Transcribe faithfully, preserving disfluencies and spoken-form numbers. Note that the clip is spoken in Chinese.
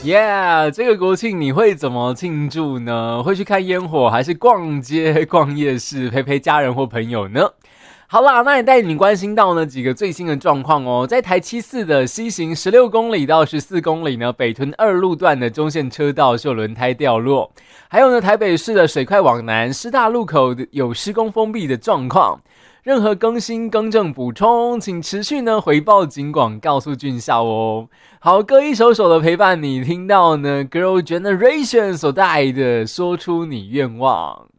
Yeah， 这个国庆你会怎么庆祝呢？会去看烟火，还是逛街、逛夜市，陪陪家人或朋友呢？好啦，那也带你关心到呢几个最新的状况哦。在台七四的西行十六公里到十四公里呢，北屯二路段的中线车道是有轮胎掉落，还有呢台北市的水快往南师大路口有施工封闭的状况。任何更新、更正、补充，请持续呢回报警广告诉俊孝哦。好，歌一首首的陪伴你，听到呢 Girl Generation 所带的说出你愿望。